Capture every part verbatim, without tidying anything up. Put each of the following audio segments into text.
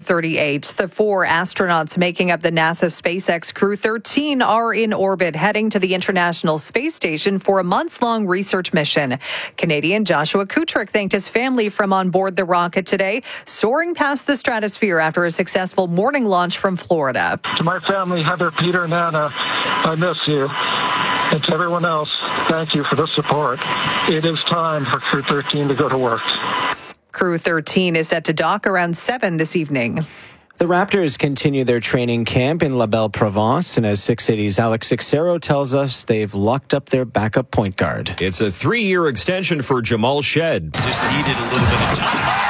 thirty-eight. The four astronauts making up the NASA SpaceX Crew thirteen are in orbit, heading to the International Space Station for a months-long research mission. Canadian Joshua Kutrick thanked his family from on board the rocket today, soaring past the stratosphere after a successful morning launch from Florida. To my family, Heather, Peter, and Anna, I miss you. And to everyone else, thank you for the support. It is time for Crew thirteen to go to work. Crew thirteen is set to dock around seven this evening. The Raptors continue their training camp in La Belle Provence, and as six eighty's Alex Sixero tells us, they've locked up their backup point guard. It's a three-year extension for Jamal Shed. Just needed a little bit of time.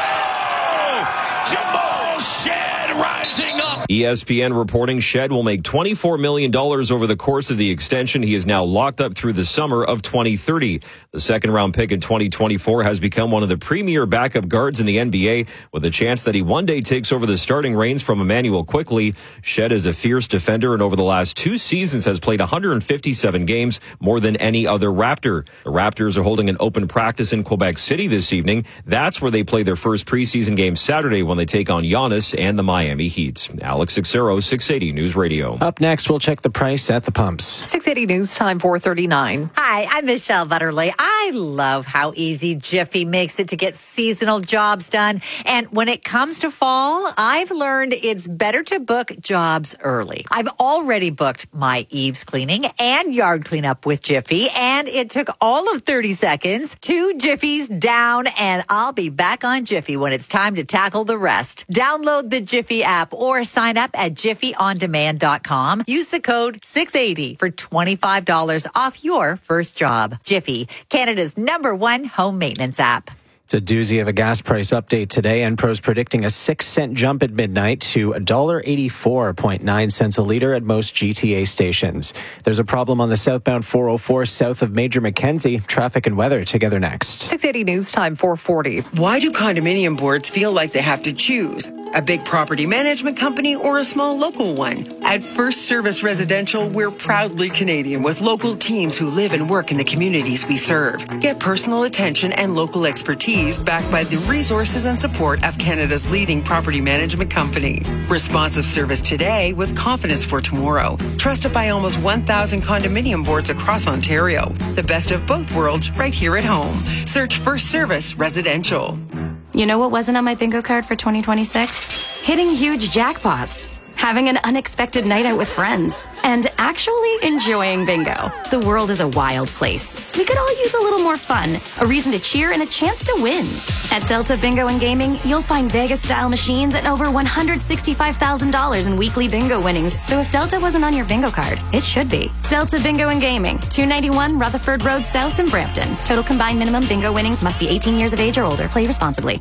Oh! Jamal Shed rising up. E S P N reporting Shed will make twenty-four million dollars over the course of the extension. He is now locked up through the summer of twenty thirty. The second-round pick in twenty twenty-four has become one of the premier backup guards in the N B A, with a chance that he one day takes over the starting reins from Emmanuel Quickley. Shed is a fierce defender, and over the last two seasons has played one hundred fifty-seven games, more than any other Raptor. The Raptors are holding an open practice in Quebec City this evening. That's where they play their first preseason game Saturday when they take on Giannis and the Miami Heat. Alex Sixero, six eighty News Radio. Up next, we'll check the price at the pumps. six eighty News Time, four thirty-nine. Hi, I'm Michelle Butterly. I love how easy Jiffy makes it to get seasonal jobs done. And when it comes to fall, I've learned it's better to book jobs early. I've already booked my eaves cleaning and yard cleanup with Jiffy, and it took all of thirty seconds. Two Jiffies down, and I'll be back on Jiffy when it's time to tackle the rest. Download the Jiffy app or sign up at jiffy on demand dot com. Use the code six eighty for twenty-five dollars off your first job. Jiffy, Canada's number one home maintenance app. It's a doozy of a gas price update today, and pros predicting a six cent jump at midnight to one dollar eighty-four point nine cents a litre at most G T A stations. There's a problem on the southbound four oh four south of Major Mackenzie. Traffic and weather together next. six eighty News Time, four forty. Why do condominium boards feel like they have to choose? A big property management company or a small local one? At First Service Residential, we're proudly Canadian with local teams who live and work in the communities we serve. Get personal attention and local expertise backed by the resources and support of Canada's leading property management company. Responsive service today with confidence for tomorrow. Trusted by almost one thousand condominium boards across Ontario. The best of both worlds right here at home. Search First Service Residential. You know what wasn't on my bingo card for twenty twenty-six? Hitting huge jackpots, having an unexpected night out with friends, and actually enjoying bingo. The world is a wild place. We could all use a little more fun, a reason to cheer, and a chance to win. At Delta Bingo and Gaming, you'll find Vegas-style machines and over one hundred sixty-five thousand dollars in weekly bingo winnings. So if Delta wasn't on your bingo card, it should be. Delta Bingo and Gaming, two ninety-one Rutherford Road South in Brampton. Total combined minimum bingo winnings must be eighteen years of age or older. Play responsibly.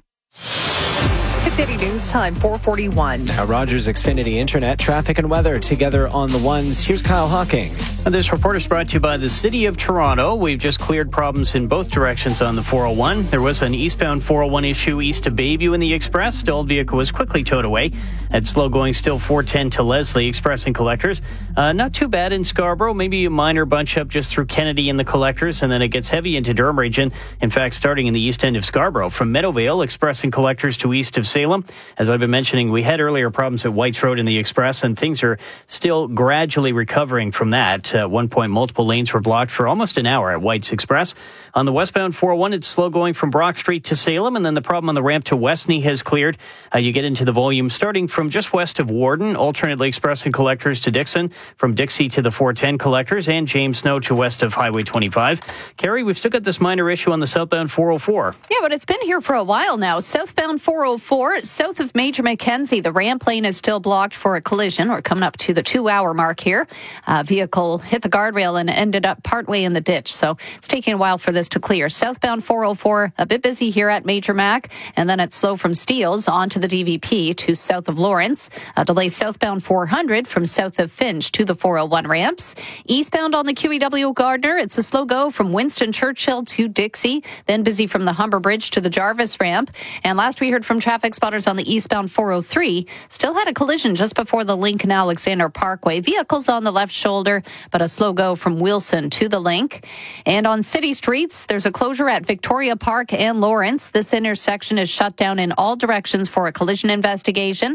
six eighty News Time, four forty-one. Now, Rogers Xfinity Internet, traffic and weather together on the ones. Here's Kyle Hawking. And this report is brought to you by the City of Toronto. We've just cleared problems in both directions on the four oh one. There was an eastbound four oh one issue east of Bayview in the Express. The old vehicle was quickly towed away. At slow going still four ten to Leslie, Express and Collectors. Uh, not too bad in Scarborough. Maybe a minor bunch up just through Kennedy and the Collectors, and then it gets heavy into Durham region. In fact, starting in the east end of Scarborough from Meadowvale, Express and Collectors to east of Salem. As I've been mentioning, we had earlier problems at Whites Road in the Express, and things are still gradually recovering from that. At one point, multiple lanes were blocked for almost an hour at Whites Express. On the westbound four oh one, it's slow going from Brock Street to Salem, and then the problem on the ramp to Westney has cleared. Uh, you get into the volume starting from just west of Warden, alternately Express and Collectors to Dixon, from Dixie to the four ten Collectors, and James Snow to west of Highway twenty-five. Carrie, we've still got this minor issue on the southbound four oh four. Yeah, but it's been here for a while now. Southbound four oh four, south of Major Mackenzie, the ramp lane is still blocked for a collision. We're coming up to the two-hour mark here. Uh, vehicle hit the guardrail and ended up partway in the ditch, so it's taking a while for this to clear. Southbound four oh four, a bit busy here at Major Mac, and then it's slow from Steeles onto the D V P to south of Lawrence. A delay southbound four hundred from south of Finch to the four oh one ramps. Eastbound on the Q E W Gardner, it's a slow go from Winston Churchill to Dixie, then busy from the Humber Bridge to the Jarvis ramp. And last we heard from traffic spotters on the eastbound four oh three, still had a collision just before the Lincoln Alexander Parkway. Vehicles on the left shoulder, but a slow go from Wilson to the Link. And on city streets, there's a closure at Victoria Park and Lawrence. This intersection is shut down in all directions for a collision investigation.